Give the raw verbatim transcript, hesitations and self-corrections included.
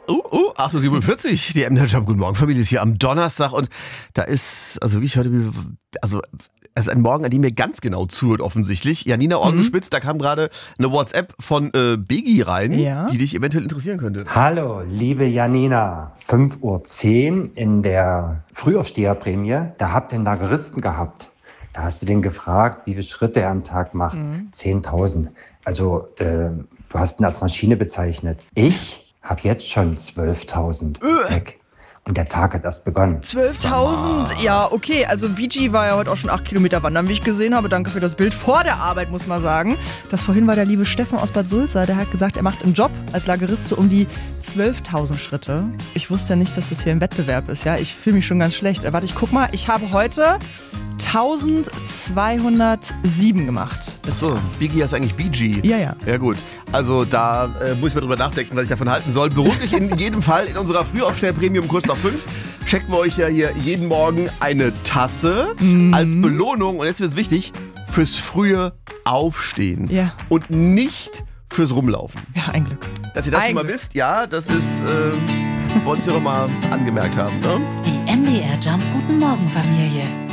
Oh, oh, acht Uhr siebenundvierzig, die M D R Jump, guten Morgen Familie, ist hier am Donnerstag und da ist, also wirklich heute, also es ist ein Morgen, an dem ihr ganz genau zuhört offensichtlich. Janina Orgenspitz, mhm. da kam gerade eine WhatsApp von äh, Biggie rein, ja. die dich eventuell interessieren könnte. Hallo, liebe Janina, fünf Uhr zehn in der Frühaufsteherprämie, da habt ihr einen Lageristen gehabt. Da hast du den gefragt, wie viele Schritte er am Tag macht. Mhm. zehntausend. Also äh, du hast ihn als Maschine bezeichnet. Ich habe jetzt schon zwölftausend weg. Und der Tag hat erst begonnen. zwölftausend? Ja, okay. Also B G war ja heute auch schon acht Kilometer wandern, wie ich gesehen habe. Danke für das Bild vor der Arbeit, muss man sagen. Das vorhin war der liebe Steffen aus Bad Sulza. Der hat gesagt, er macht im Job als Lagerist so um die zwölftausend Schritte. Ich wusste ja nicht, dass das hier ein Wettbewerb ist. Ja, ich fühle mich schon ganz schlecht. Warte, ich guck mal. Ich habe heute eintausendzweihundertsieben gemacht. Achso, Biggie heißt eigentlich B G. Ja, ja. Ja gut, also da äh, muss ich mal drüber nachdenken, was ich davon halten soll. Beruflich in jedem Fall in unserer Frühaufsteher-Prämie um kurz nach fünf checken wir euch ja hier jeden Morgen eine Tasse mhm. als Belohnung. Und jetzt wird es wichtig, fürs frühe Aufstehen. Ja. Und nicht fürs Rumlaufen. Ja, ein Glück. Dass ihr das ein schon mal Glück. wisst, ja, das ist, äh, wollte ich doch mal angemerkt haben. Ne? Die M D R Jump Guten Morgen Familie.